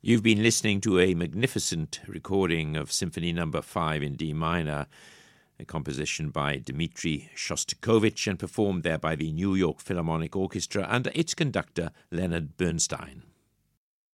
You've been listening to a magnificent recording of Symphony No. 5 in D minor, a composition by Dmitri Shostakovich and performed there by the New York Philharmonic Orchestra under its conductor Leonard Bernstein.